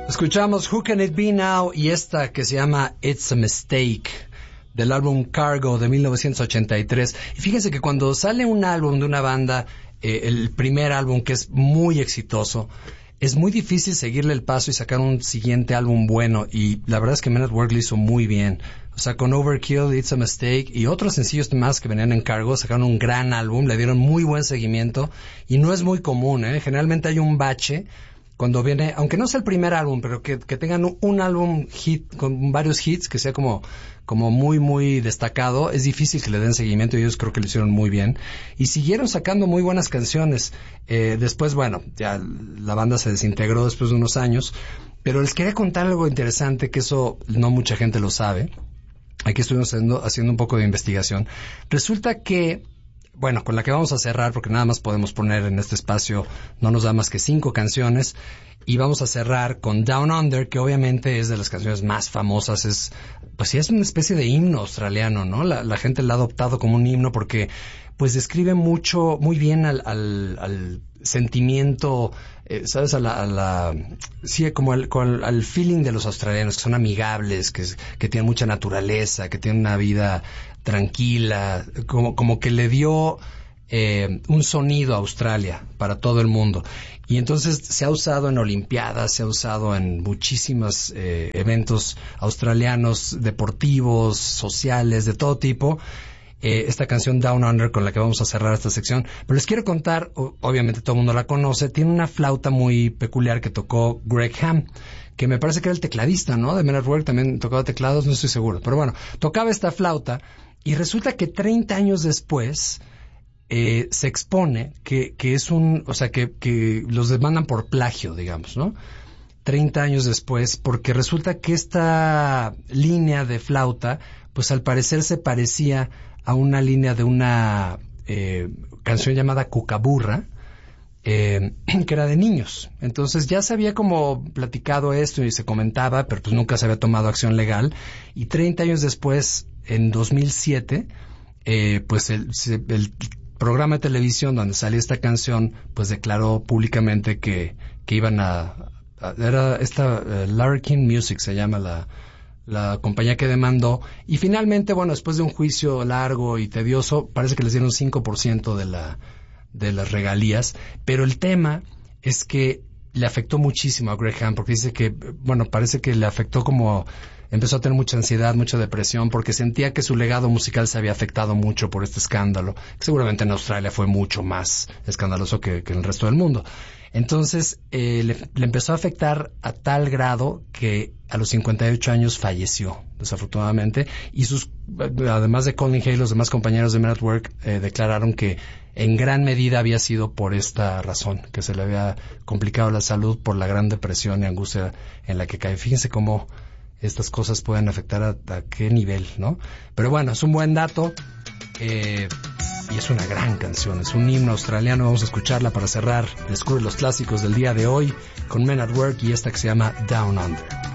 Escuchamos Who Can It Be Now y esta que se llama It's a Mistake del álbum Cargo de 1983. Y fíjense que cuando sale un álbum de una banda, el primer álbum que es muy exitoso, es muy difícil seguirle el paso y sacar un siguiente álbum bueno, y la verdad es que Men at Work lo hizo muy bien. O sea, con Overkill, It's a Mistake y otros sencillos más que venían en Cargo, sacaron un gran álbum, le dieron muy buen seguimiento, y no es muy común, generalmente hay un bache cuando viene, aunque no sea el primer álbum, pero que tengan un álbum hit con varios hits, que sea como muy, muy destacado, es difícil que le den seguimiento, y ellos creo que lo hicieron muy bien. Y siguieron sacando muy buenas canciones. Después, bueno, ya la banda se desintegró después de unos años, pero les quería contar algo interesante, que eso no mucha gente lo sabe. Aquí estuvimos haciendo un poco de investigación. Resulta que, bueno, con la que vamos a cerrar, porque nada más podemos poner en este espacio, no nos da más que 5 canciones, y vamos a cerrar con Down Under, que obviamente es de las canciones más famosas, pues sí, es una especie de himno australiano, ¿no? La gente la ha adoptado como un himno porque, pues, describe muy bien al sentimiento, ¿sabes? Sí, como al feeling de los australianos, que son amigables, que tienen mucha naturaleza, que tienen una vida tranquila, como que le dio un sonido a Australia para todo el mundo. Y entonces se ha usado en Olimpiadas, se ha usado en muchísimos eventos australianos, deportivos, sociales, de todo tipo. Esta canción Down Under, con la que vamos a cerrar esta sección. Pero les quiero contar, obviamente todo el mundo la conoce, tiene una flauta muy peculiar que tocó Greg Ham, que me parece que era el tecladista, ¿no? De Men at Work, también tocaba teclados, no estoy seguro. Pero bueno, tocaba esta flauta, y resulta que 30 años después se expone que es que los demandan por plagio, digamos, ¿no? 30 años después, porque resulta que esta línea de flauta, pues al parecer se parecía a una línea de una canción llamada Cucaburra, que era de niños. Entonces ya se había como platicado esto y se comentaba, pero pues nunca se había tomado acción legal. Y 30 años después, en 2007, pues el programa de televisión donde salía esta canción, pues declaró públicamente que iban era esta Larkin Music, se llama la compañía que demandó, y finalmente, bueno, después de un juicio largo y tedioso, parece que les dieron 5% de las regalías, pero el tema es que le afectó muchísimo a Greg Ham, porque dice que, bueno, parece que le afectó, como empezó a tener mucha ansiedad, mucha depresión, porque sentía que su legado musical se había afectado mucho por este escándalo, que seguramente en Australia fue mucho más escandaloso que en el resto del mundo. Entonces, le empezó a afectar a tal grado que a los 58 años falleció, desafortunadamente, y además de Colin Hay, los demás compañeros de Men at Work declararon que en gran medida había sido por esta razón, que se le había complicado la salud por la gran depresión y angustia en la que cae. Fíjense cómo estas cosas pueden afectar a qué nivel, ¿no? Pero bueno, es un buen dato, y es una gran canción, es un himno australiano. Vamos a escucharla para cerrar. Descubre los clásicos del día de hoy con Men at Work y esta que se llama Down Under.